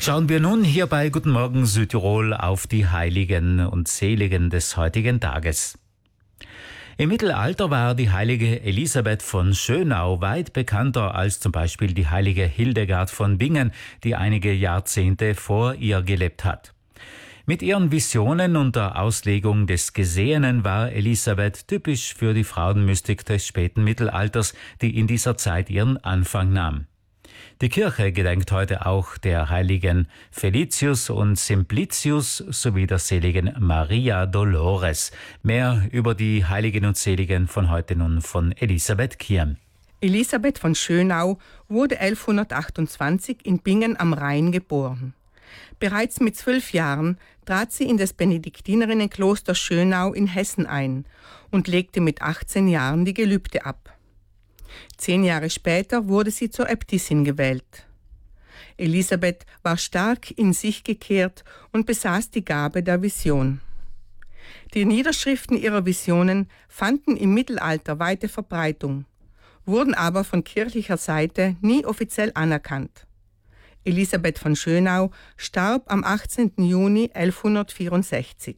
Schauen wir nun hier bei Guten Morgen Südtirol auf die Heiligen und Seligen des heutigen Tages. Im Mittelalter war die heilige Elisabeth von Schönau weit bekannter als zum Beispiel die heilige Hildegard von Bingen, die einige Jahrzehnte vor ihr gelebt hat. Mit ihren Visionen und der Auslegung des Gesehenen war Elisabeth typisch für die Frauenmystik des späten Mittelalters, die in dieser Zeit ihren Anfang nahm. Die Kirche gedenkt heute auch der Heiligen Felicius und Simplicius sowie der seligen Maria Dolores. Mehr über die Heiligen und Seligen von heute nun von Elisabeth Kien. Elisabeth von Schönau wurde 1128 in Bingen am Rhein geboren. Bereits mit 12 Jahren trat sie in das Benediktinerinnenkloster Schönau in Hessen ein und legte mit 18 Jahren die Gelübde ab. 10 Jahre später wurde sie zur Äbtissin gewählt. Elisabeth war stark in sich gekehrt und besaß die Gabe der Vision. Die Niederschriften ihrer Visionen fanden im Mittelalter weite Verbreitung, wurden aber von kirchlicher Seite nie offiziell anerkannt. Elisabeth von Schönau starb am 18. Juni 1164.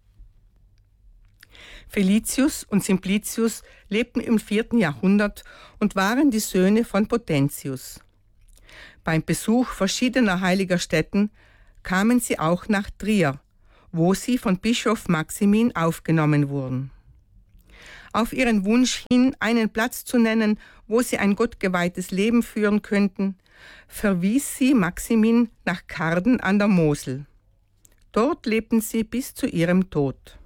Felicius und Simplicius lebten im 4. Jahrhundert und waren die Söhne von Potentius. Beim Besuch verschiedener heiliger Stätten kamen sie auch nach Trier, wo sie von Bischof Maximin aufgenommen wurden. Auf ihren Wunsch hin, einen Platz zu nennen, wo sie ein gottgeweihtes Leben führen könnten, verwies sie Maximin nach Karden an der Mosel. Dort lebten sie bis zu ihrem Tod.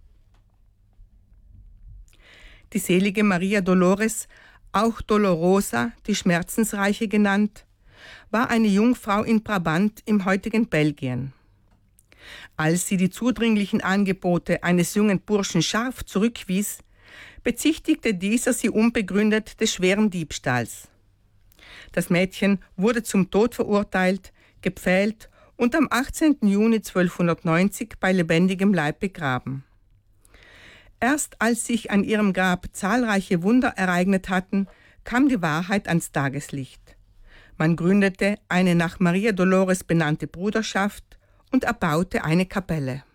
Die selige Maria Dolores, auch Dolorosa, die Schmerzensreiche genannt, war eine Jungfrau in Brabant im heutigen Belgien. Als sie die zudringlichen Angebote eines jungen Burschen scharf zurückwies, bezichtigte dieser sie unbegründet des schweren Diebstahls. Das Mädchen wurde zum Tod verurteilt, gepfählt und am 18. Juni 1290 bei lebendigem Leib begraben. Erst als sich an ihrem Grab zahlreiche Wunder ereignet hatten, kam die Wahrheit ans Tageslicht. Man gründete eine nach Maria Dolores benannte Bruderschaft und erbaute eine Kapelle.